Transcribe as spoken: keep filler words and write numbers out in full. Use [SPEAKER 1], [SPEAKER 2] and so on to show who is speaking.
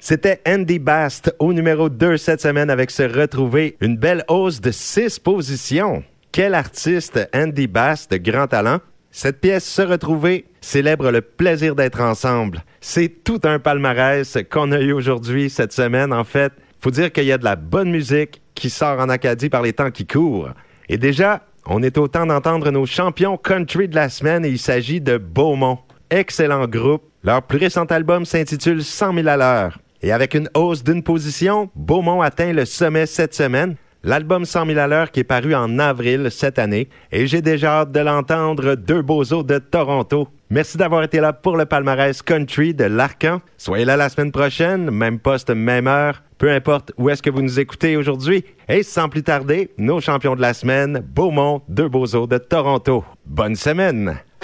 [SPEAKER 1] C'était Andy Bast au numéro deux cette semaine avec ce retrouvé. Une belle hausse de six positions. Quel artiste, Andy Bast, de grand talent. Cette pièce, Se retrouver, célèbre le plaisir d'être ensemble. C'est tout un palmarès qu'on a eu aujourd'hui, cette semaine. En fait, faut dire qu'il y a de la bonne musique qui sort en Acadie par les temps qui courent. Et déjà, on est au temps d'entendre nos champions country de la semaine et il s'agit de Beaumont. Excellent groupe. Leur plus récent album s'intitule cent mille à l'heure. Et avec une hausse d'une position, Beaumont atteint le sommet cette semaine. L'album cent mille à l'heure qui est paru en avril cette année. Et j'ai déjà hâte de l'entendre, Deux Bozos de Toronto. Merci d'avoir été là pour le palmarès country de l'Arcan. Soyez là la semaine prochaine, même poste, même heure. Peu importe où est-ce que vous nous écoutez aujourd'hui. Et sans plus tarder, nos champions de la semaine, Beaumont, Deux Bozos de Toronto. Bonne semaine!